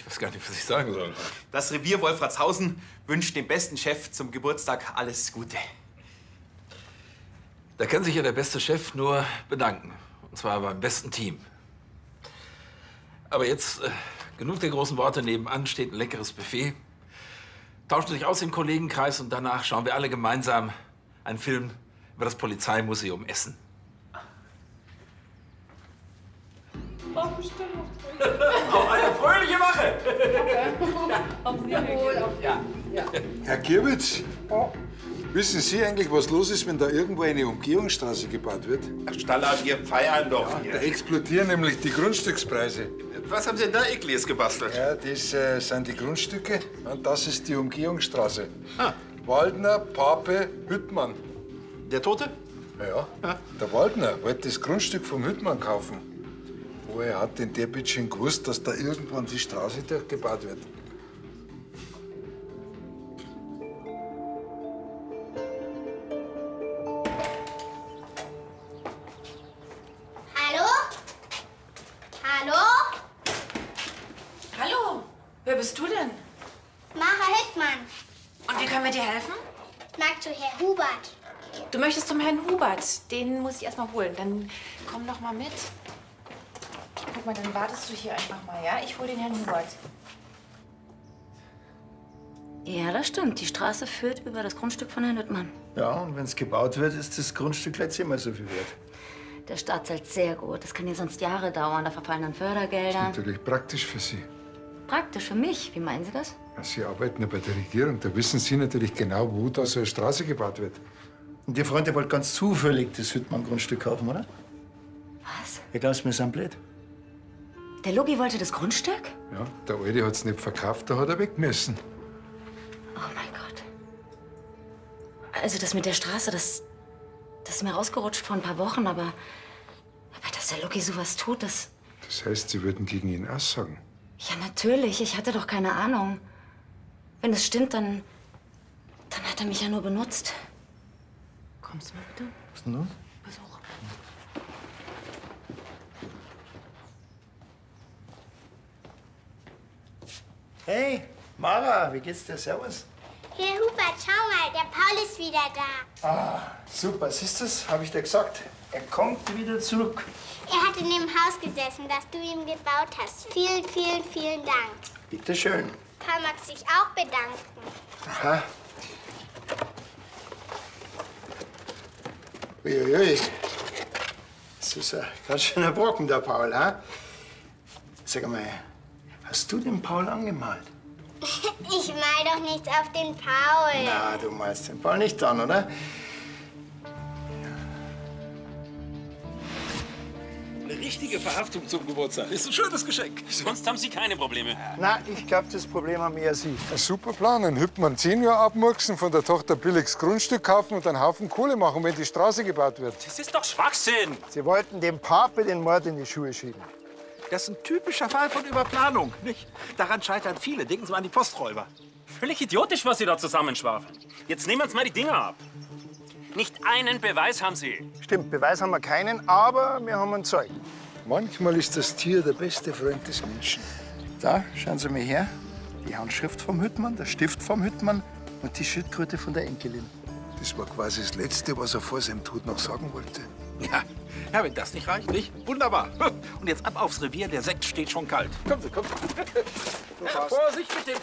weiß gar nicht, was ich sagen soll. Das Revier Wolfratshausen wünscht dem besten Chef zum Geburtstag alles Gute. Da kann sich ja der beste Chef nur bedanken. Und zwar beim besten Team. Aber jetzt genug der großen Worte. Nebenan steht ein leckeres Buffet. Tauschen sich aus im Kollegenkreis und danach schauen wir alle gemeinsam einen Film über das Polizeimuseum Essen. Auf eine fröhliche Wache! Herr Gierwitz, wissen Sie eigentlich, was los ist, wenn da irgendwo eine Umgehungsstraße gebaut wird? Ach, Staller, wir feiern doch hier. Da explodieren nämlich die Grundstückspreise. Was haben Sie denn da Ekliges gebastelt? Ja, das sind die Grundstücke und das ist die Umgehungsstraße. Ah. Waldner, Pape, Hüttmann. Der Tote? Ja, der Waldner wollte das Grundstück vom Hüttmann kaufen. Woher hat denn der Bitchen gewusst, dass da irgendwann die Straße durchgebaut wird? Hallo? Hallo? Hallo, wer bist du denn? Mara Hüttmann. Und wie können wir dir helfen? Mag zu Herr Hubert. Du möchtest zum Herrn Hubert. Den muss ich erst mal holen. Dann komm noch mal mit. Guck mal, dann wartest du hier einfach mal, ja? Ich hol den Herrn Hubert. Ja, das stimmt. Die Straße führt über das Grundstück von Herrn Hüttmann. Ja, und wenn es gebaut wird, ist das Grundstück gleich zehnmal so viel wert. Der Staat zahlt sehr gut. Das kann ja sonst Jahre dauern. Da verfallen dann Fördergelder. Natürlich praktisch für Sie. Praktisch für mich. Wie meinen Sie das? Ja, Sie arbeiten ja bei der Regierung. Da wissen Sie natürlich genau, wo da so eine Straße gebaut wird. Und Ihr Freund, der wollte ganz zufällig das Hüttmann-Grundstück kaufen, oder? Was? Ich glaub's, wir sind blöd. Der Logi wollte das Grundstück? Ja, der Alte hat es nicht verkauft, da hat er weg müssen. Oh mein Gott. Also das mit der Straße, das ist mir rausgerutscht vor ein paar Wochen, aber dass der Loki sowas tut, das... Das heißt, Sie würden gegen ihn aussagen? Ja, natürlich. Ich hatte doch keine Ahnung. Wenn es stimmt, dann hat er mich ja nur benutzt. Kommst du mal bitte? Was ist denn los? Besuch. Hey, Mara, wie geht's dir? Servus. Herr Hubert, schau mal, der Paul ist wieder da. Ah, super. Siehst du's? Hab ich dir gesagt. Er kommt wieder zurück. Er hat in dem Haus gesessen, das du ihm gebaut hast. Vielen, vielen, vielen Dank. Bitte schön. Paul mag sich auch bedanken. Aha. Uiuiui. Das ist ein ganz schöner Brocken, der Paul, ha? Sag mal, hast du den Paul angemalt? Ich mal doch nichts auf den Paul. Na, du malst den Paul nicht an, oder? Eine richtige Verhaftung zum Geburtstag. Ist ein schönes Geschenk. Sonst haben Sie keine Probleme. Na, ich glaube, das Problem haben eher Sie. Ein super Plan. Ein Hüttmann 10 Jahre abmurksen, von der Tochter billiges Grundstück kaufen und einen Haufen Kohle machen, wenn die Straße gebaut wird. Das ist doch Schwachsinn. Sie wollten dem Pape den Mord in die Schuhe schieben. Das ist ein typischer Fall von Überplanung, nicht? Daran scheitern viele. Denken Sie mal an die Posträuber. Völlig idiotisch, was Sie da zusammenschwafeln. Jetzt nehmen wir uns mal die Dinger ab. Nicht einen Beweis haben Sie. Stimmt, Beweis haben wir keinen, aber wir haben einen Zeugen. Manchmal ist das Tier der beste Freund des Menschen. Da, schauen Sie mal her. Die Handschrift vom Hüttmann, der Stift vom Hüttmann und die Schildkröte von der Enkelin. Das war quasi das Letzte, was er vor seinem Tod noch sagen wollte. Ja, wenn das nicht reicht, nicht? Wunderbar. Und jetzt ab aufs Revier, der Sekt steht schon kalt. Kommen Sie, kommen Sie. Ja, Vorsicht mit dem